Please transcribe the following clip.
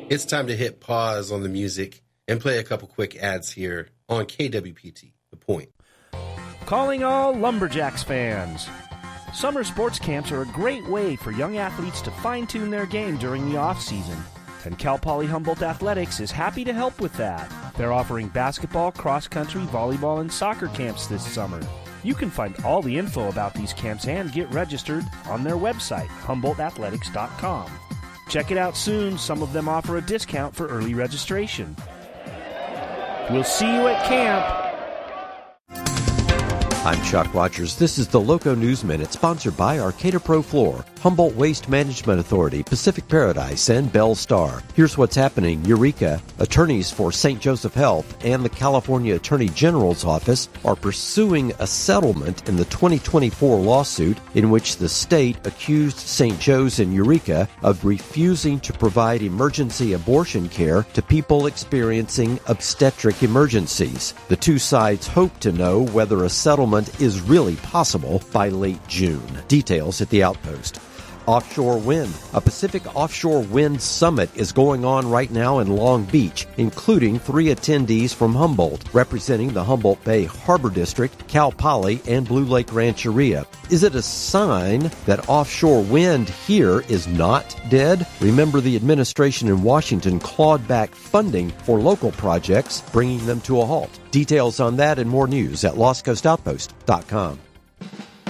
It's time to hit pause on the music and play a couple quick ads here on KWPT, The Point. Calling all Lumberjacks fans. Summer sports camps are a great way for young athletes to fine-tune their game during the off-season. And Cal Poly Humboldt Athletics is happy to help with that. They're offering basketball, cross-country, volleyball, and soccer camps this summer. You can find all the info about these camps and get registered on their website, HumboldtAthletics.com. Check it out soon. Some of them offer a discount for early registration. We'll see you at camp. I'm Chuck Rogers. This is the Loco News Minute, sponsored by Arcata Pro Floor, Humboldt Waste Management Authority, Pacific Paradise, and Bell Star. Here's what's happening. Eureka. Attorneys for St. Joseph Health and the California Attorney General's Office are pursuing a settlement in the 2024 lawsuit in which the state accused St. Joe's and Eureka of refusing to provide emergency abortion care to people experiencing obstetric emergencies. The two sides hope to know whether a settlement is really possible by late June. Details at the Outpost. Offshore wind. A Pacific Offshore Wind Summit is going on right now in Long Beach, including 3 attendees from Humboldt, representing the Humboldt Bay Harbor District, Cal Poly, and Blue Lake Rancheria. Is it a sign that offshore wind here is not dead? Remember, the administration in Washington clawed back funding for local projects, bringing them to a halt. Details on that and more news at LostCoastOutpost.com.